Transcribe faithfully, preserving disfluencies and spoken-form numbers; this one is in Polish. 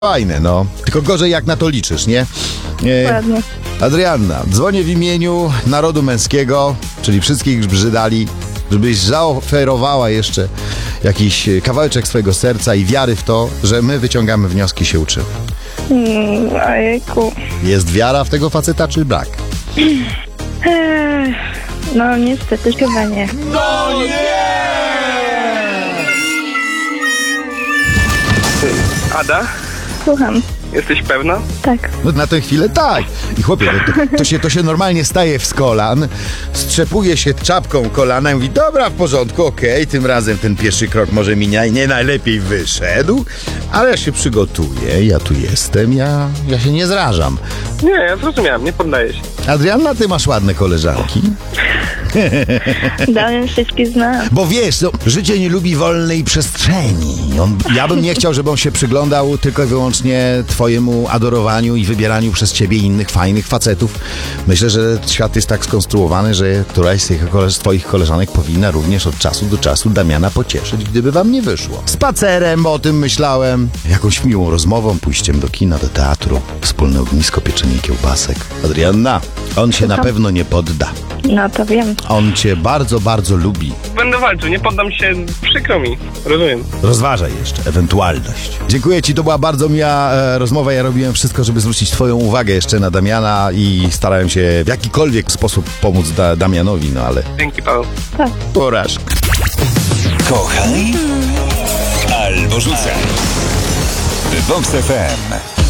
Fajne, no. Tylko gorzej jak na to liczysz, nie? nie? Ładnie. Adrianna, dzwonię w imieniu narodu męskiego, czyli wszystkich brzydali, żebyś zaoferowała jeszcze jakiś kawałeczek swojego serca i wiary w to, że my wyciągamy wnioski, się uczymy. Mm, ojejku. Jest wiara w tego faceta, czy brak? Ech, no niestety chyba nie. No nie! Ada, Słucham. jesteś pewna? Tak. No na tę chwilę tak. I chłopie, to, to, się, to się normalnie staje z kolan, strzepuje się czapką kolana i mówi, dobra, w porządku, okej, tym razem ten pierwszy krok może mi nie, nie najlepiej wyszedł, ale ja się przygotuję, ja tu jestem, ja, ja się nie zrażam. Nie, ja zrozumiałem, nie poddaję się. Adrianna, ty masz ładne koleżanki. Dałem wszystkie znam. Bo wiesz, no, życie nie lubi wolnej przestrzeni. On, ja bym nie chciał, żeby on się przyglądał tylko i wyłącznie twojemu adorowaniu i wybieraniu przez ciebie innych fajnych facetów. Myślę, że świat jest tak skonstruowany, że któraś z tych kole- z twoich koleżanek powinna również od czasu do czasu Damiana pocieszyć, gdyby wam nie wyszło. Spacerem, bo o tym myślałem. Jakąś miłą rozmową, pójściem do kina, do teatru, wspólne ognisko, pieczenie kiełbasek. Adrianna, on się na pewno nie podda. No to wiem. On cię bardzo, bardzo lubi. Będę walczył, nie poddam się, przykro mi, rozumiem. Rozważaj jeszcze ewentualność. Dziękuję ci, to była bardzo miła e, rozmowa. Ja robiłem wszystko, żeby zwrócić twoją uwagę jeszcze na Damiana i starałem się w jakikolwiek sposób pomóc da- Damianowi, no ale Dzięki, Paweł. Tak. porażka. Kochaj albo rzucaj. Vox F M.